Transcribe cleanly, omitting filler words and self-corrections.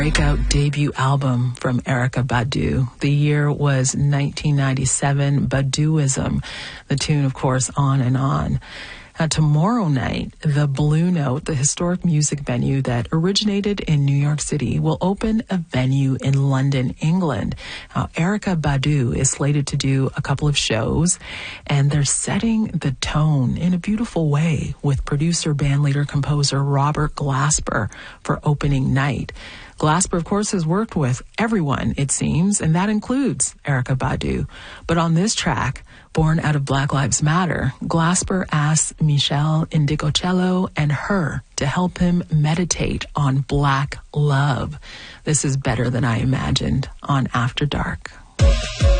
Breakout debut album from Erykah Badu. The year was 1997, Baduizm. The tune, of course, On and On. Tomorrow night, the Blue Note, the historic music venue that originated in New York City, will open a venue in London, England. Erykah Badu is slated to do a couple of shows, and they're setting the tone in a beautiful way with producer, bandleader, composer Robert Glasper for opening night. Glasper, of course, has worked with everyone, it seems, and that includes Erykah Badu. But on this track, born out of Black Lives Matter, Glasper asks Michelle Indicocello and her to help him meditate on Black love. This is Better Than I Imagined on After Dark.